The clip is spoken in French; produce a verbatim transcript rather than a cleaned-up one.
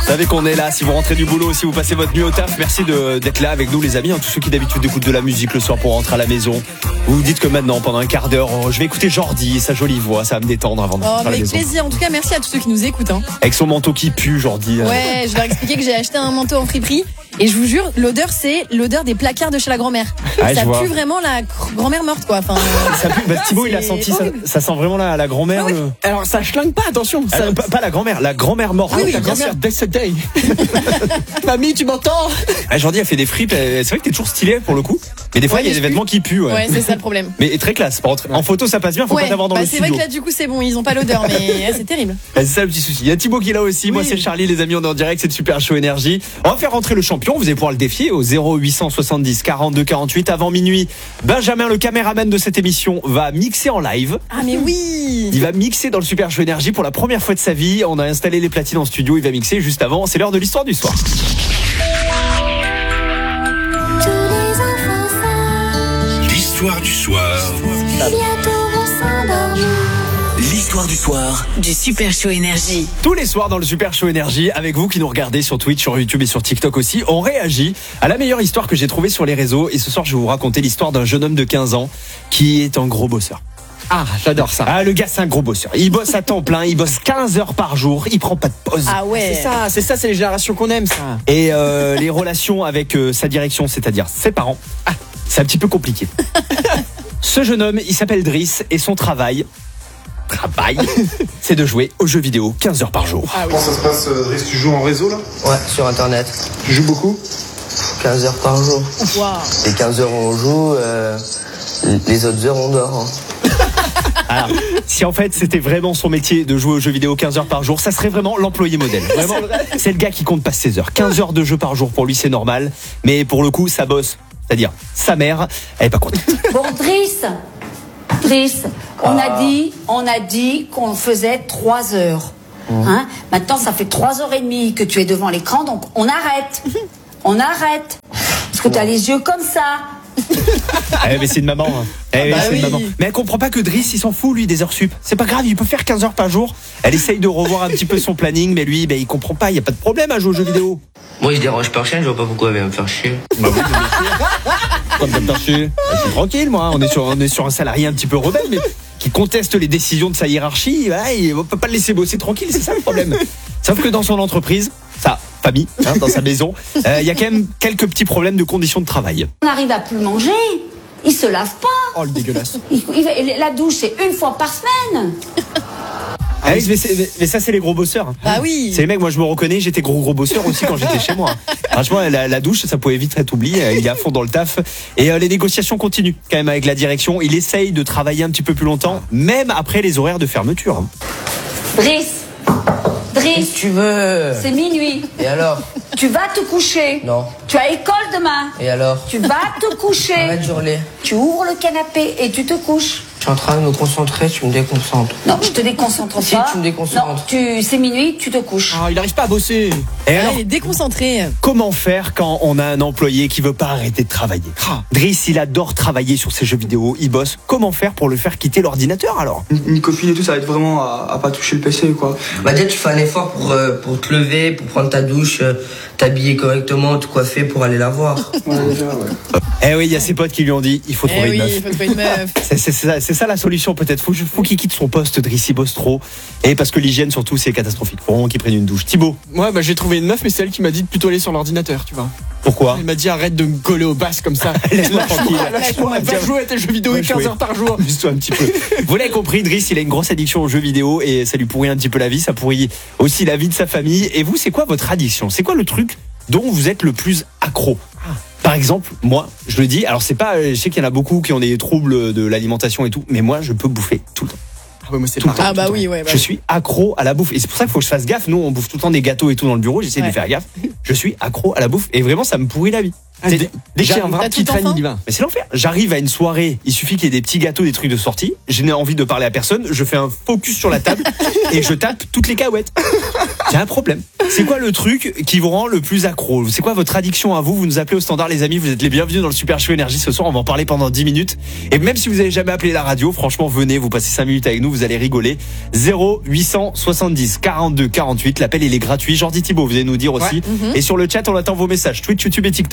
savez qu'on est là. Si vous rentrez du boulot, si vous passez votre nuit au taf, merci de, d'être là avec nous, les amis. Hein, tous ceux qui d'habitude écoutent de la musique le soir pour rentrer à la maison. Vous vous dites que maintenant, pendant un quart d'heure, oh, je vais écouter Jordi et sa jolie voix. Ça va me détendre avant de rentrer Oh, à la avec maison. plaisir. En tout cas, merci à tous ceux qui nous écoutent. Hein. Avec son manteau qui pue, Jordi. Ouais, je leur expliquer que j'ai acheté un manteau en friperie. Et je vous jure, l'odeur, c'est l'odeur des placards de chez la grand-mère. Ah, ça je vois. pue vraiment la gr- grand-mère morte, quoi. Enfin, Ça pue. Bah, Thibaut, il a c'est senti. Ça, horrible. ça sent vraiment la, la grand-mère. Ah oui. le... Alors ça schlingue pas, attention. Ah, Ça... non, pas, pas la grand-mère, la grand-mère morte. Ah oui, Ta bien grand-mère sûr. décédée. Mamie, tu m'entends? Ah, Jordi a fait des fripes. C'est vrai que t'es toujours stylé pour le coup. Mais des fois, Ouais, il y a mais des je vêtements qui puent. Ouais. ouais, c'est ça le problème. Mais très classe. Par contre, en photo, ça passe bien. Faut Ouais, pas t'avoir dans bah, le c'est studio. vrai que là, du coup, c'est bon. Ils ont pas l'odeur, mais ouais, c'est terrible. Ah, c'est ça le petit souci. Il y a Thibaut qui est là aussi. Moi, Oui. c'est Charlie, les amis. On est en direct. C'est le Super Show Énergie. On va faire rentrer le champion. Vous allez pouvoir le défier au zéro huit cent soixante-dix quarante-deux quarante-huit avant minuit. Benjamin, le caméraman de cette émission, va mixer en live. Ah, mais oui. Il va mixer dans le Super Show Énergie pour la première fois de sa vie. On a installé les platines en studio. Il va mixer juste avant. C'est l'heure de l'histoire du soir. L'histoire du soir. L'histoire du soir. Du Super Show Énergie. Tous les soirs dans le Super Show Énergie, avec vous qui nous regardez sur Twitch, sur YouTube et sur TikTok aussi, on réagit à la meilleure histoire que j'ai trouvée sur les réseaux. Et ce soir, je vais vous raconter l'histoire d'un jeune homme de quinze ans qui est un gros bosseur. Ah, j'adore ça. Ah, le gars, c'est un gros bosseur. Il bosse à temps plein, il bosse quinze heures par jour, il prend pas de pause. Ah ouais. C'est ça, c'est ça, c'est les générations qu'on aime, ça. Et euh, les relations avec euh, sa direction, c'est-à-dire ses parents, ah, c'est un petit peu compliqué. Ce jeune homme, il s'appelle Driss et son travail, travail, c'est de jouer aux jeux vidéo quinze heures par jour. Ah oui. Comment ça se passe, euh, Driss? Tu joues en réseau là? Ouais, sur internet. Tu joues beaucoup? quinze heures par jour. Waouh. Les quinze heures on joue, euh, les autres heures on dort. Hein. Alors, si en fait c'était vraiment son métier de jouer aux jeux vidéo quinze heures par jour, ça serait vraiment l'employé modèle. Vraiment, c'est le gars qui compte pas ses heures. quinze heures de jeu par jour pour lui, c'est normal. Mais pour le coup, ça bosse. C'est-à-dire, sa mère, elle est pas contente. Bon, Driss, Driss, on a dit, on a dit qu'on faisait trois heures. Hein? Maintenant, ça fait trois heures et demie que tu es devant l'écran, donc on arrête. On arrête. Parce que tu as les yeux comme ça. Eh mais c'est une maman. Hein. Eh oui, bah c'est oui. une maman. Mais elle comprend pas que Driss, il s'en fout lui des heures sup. C'est pas grave, il peut faire quinze heures par jour. Elle essaye de revoir un petit peu son planning, mais lui, ben il comprend pas. Il y a pas de problème à jouer aux jeux vidéo. Moi je dérange personne, je vois pas pourquoi elle vient me faire chier. Comme ça me faire chier. Je suis tranquille, moi. On est sur, on est sur un salarié un petit peu rebelle, mais qui conteste les décisions de sa hiérarchie. Voilà, et on peut pas le laisser bosser tranquille. C'est ça le problème. Sauf que dans son entreprise, sa famille, hein, dans sa maison, euh, il y a quand même quelques petits problèmes de conditions de travail. On n'arrive à plus manger. Il se lave pas. Oh, le dégueulasse. Il- il- la douche, c'est une fois par semaine. Ah oui, mais, c'est- mais- mais ça, c'est les gros bosseurs. hein. Bah oui. C'est les mecs, moi je me reconnais, j'étais gros gros bosseur aussi quand j'étais chez moi. Franchement, la, la douche, ça pouvait vite être oublié. Il est à fond dans le taf. Et euh, les négociations continuent quand même avec la direction. Il essaye de travailler un petit peu plus longtemps, même après les horaires de fermeture. hein. Driss, Driss, Tu veux? c'est minuit. Et alors? Tu vas te coucher. Non. Tu as école demain. Et alors? Tu vas te coucher. Arrête de hurler. Tu ouvres le canapé et tu te couches. Je suis en train de me concentrer, tu me déconcentres. Non, je te déconcentre Si, pas. tu me déconcentres. Non, tu, c'est minuit, tu te couches. Ah, il arrive pas à bosser. Et Ah, alors, il est déconcentré. comment faire quand on a un employé qui veut pas arrêter de travailler? Ah. Driss, il adore travailler sur ses jeux vidéo, il bosse. Comment faire pour le faire quitter l'ordinateur alors? Une copine et tout, ça va être vraiment à, à pas toucher le P C, quoi. Bah déjà tu fais un effort pour, euh, pour te lever, pour prendre ta douche, euh, t'habiller correctement, te coiffer pour aller la voir. Ouais, déjà, ouais. Eh oui, il y a ses potes qui lui ont dit, il faut trouver Eh oui, une meuf. il faut trouver une meuf. C'est, c'est ça, c'est ça la solution peut-être. Faut, faut qu'il quitte son poste, Driss, il bosse trop. Et parce que l'hygiène surtout, c'est catastrophique. Faut vraiment qu'il prenne une douche. Thibaut, Ouais, bah j'ai trouvé une meuf, mais c'est elle qui m'a dit de plutôt aller sur l'ordinateur, tu vois. pourquoi? Elle m'a dit arrête de me coller aux basses comme ça. Laisse-moi tranquille. Lâche-moi, va jouer à tes jeux vidéo Va quinze jouer. heures par jour. Juste un petit peu. Vous l'avez compris, Driss, il a une grosse addiction aux jeux vidéo et ça lui pourrit un petit peu la vie, ça pourrit aussi la vie de sa famille. Et vous, c'est quoi votre addiction? C'est quoi le truc dont vous êtes le plus accro? Par exemple, moi, je le dis, alors c'est pas, je sais qu'il y en a beaucoup qui ont des troubles de l'alimentation et tout, mais moi, je peux bouffer tout le temps. Ah ouais, moi c'est Tout le pareil. Ah bah oui, ouais. Bah Je suis accro à la bouffe et c'est pour ça qu'il faut que je fasse gaffe. Nous, on bouffe tout le temps des gâteaux et tout dans le bureau. J'essaie de Ouais. faire gaffe. je suis accro à la bouffe et vraiment ça me pourrit la vie. Ah, C'est- dès dès qu'il y a un j'arrive- vrai t'as petit tout train, enfant il y va. Mais c'est l'enfer. J'arrive à une soirée, il suffit qu'il y ait des petits gâteaux, des trucs de sortie. Je n'ai envie de parler à personne. Je fais un focus sur la table et je tape toutes les cacahuètes. Il y a un problème. C'est quoi le truc qui vous rend le plus accro? C'est quoi votre addiction à vous? Vous nous appelez au standard, les amis. Vous êtes les bienvenus dans le Super Show Énergie ce soir. On va en parler pendant dix minutes. Et même si vous n'avez jamais appelé la radio, franchement, venez, vous passez cinq minutes avec nous, vous allez rigoler. zéro huit cent soixante-dix quarante-deux quarante-huit. L'appel, il est gratuit. Jordi Thibault, vous allez nous dire aussi. Et sur le chat, on attend vos messages. Twitch, YouTube et TikTok.